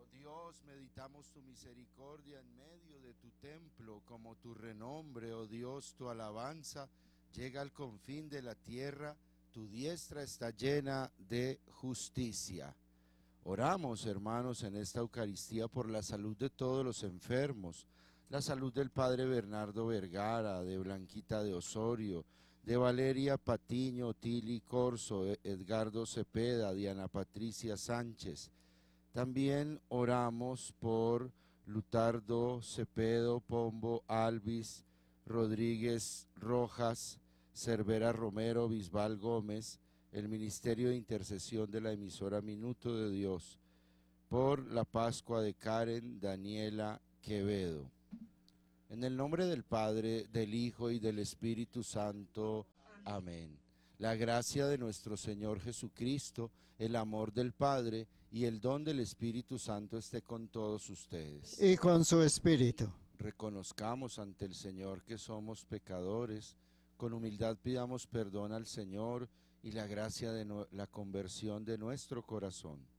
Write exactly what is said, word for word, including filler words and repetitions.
Dios, meditamos tu misericordia en medio de tu templo, como tu renombre, oh Dios, tu alabanza llega al confín de la tierra, tu diestra está llena de justicia. Oramos, hermanos, en esta Eucaristía por la salud de todos los enfermos, la salud del Padre Bernardo Vergara, de Blanquita de Osorio, de Valeria Patiño, Tili Corso, Edgardo Cepeda, Diana Patricia Sánchez. También oramos por Lutardo Cepedo, Pombo, Alvis, Rodríguez Rojas, Cervera Romero, Bisbal Gómez, el Ministerio de Intercesión de la emisora Minuto de Dios, por la Pascua de Karen Daniela Quevedo. En el nombre del Padre, del Hijo y del Espíritu Santo. Amén. La gracia de nuestro Señor Jesucristo, el amor del Padre y el don del Espíritu Santo esté con todos ustedes. Y con su espíritu. Reconozcamos ante el Señor que somos pecadores, con humildad pidamos perdón al Señor y la gracia de no, la conversión de nuestro corazón.